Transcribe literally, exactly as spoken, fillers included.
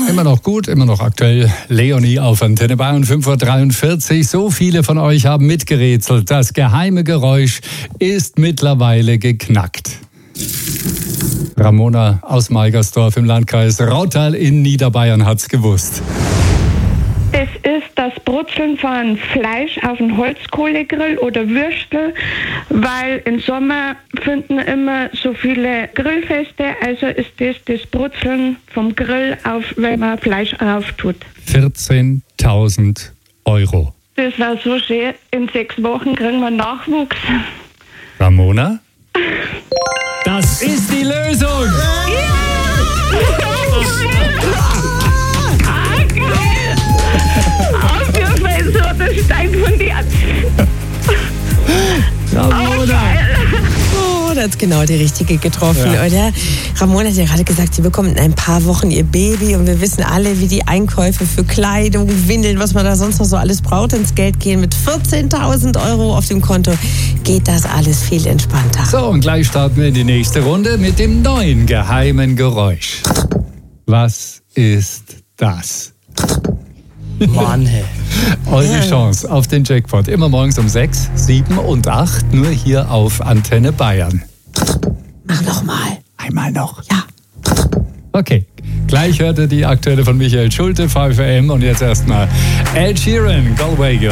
Immer noch gut, immer noch aktuell. Leonie auf Antenne Bayern, fünf Uhr dreiundvierzig. So viele von euch haben mitgerätselt. Das geheime Geräusch ist mittlerweile geknackt. Ramona aus Meigersdorf im Landkreis Rautal in Niederbayern hat's gewusst. Es ist das Brutzeln von Fleisch auf einem Holzkohlegrill oder Würstel, weil im Sommer finden immer so viele Grillfeste, also ist das das Brutzeln vom Grill, auf, wenn man Fleisch drauf tut. vierzehntausend Euro. Das war so schön, in sechs Wochen kriegen wir Nachwuchs. Ramona? Das ist die Lösung! Das steigt von dir. Ramona! Oh, das ist genau die richtige getroffen, Ja. oder? Ramona hat ja gerade gesagt, sie bekommt in ein paar Wochen ihr Baby und wir wissen alle, wie die Einkäufe für Kleidung, Windeln, was man da sonst noch so alles braucht, ins Geld gehen. Mit vierzehntausend Euro auf dem Konto geht das alles viel entspannter. So, und gleich starten wir in die nächste Runde mit dem neuen geheimen Geräusch. Was ist das? Mann, hey. Eure Chance auf den Jackpot. Immer morgens um sechs, sieben und acht. Nur hier auf Antenne Bayern. Mach noch mal. Einmal noch. Ja. Okay. Gleich hört ihr die aktuelle von Michael Schulte, fünf Uhr M. Und jetzt erstmal Ed Sheeran, Galway.